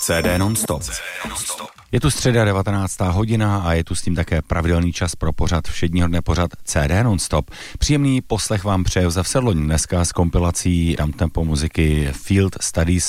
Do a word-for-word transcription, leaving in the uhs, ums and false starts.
C D non-stop. Je tu středa devatenáctá hodina a je tu s tím také pravidelný čas pro pořad všedního dne pořad C D non-stop. Příjemný poslech vám přeje Josef Sedloň dneska s kompilací downtempo muziky Field Studies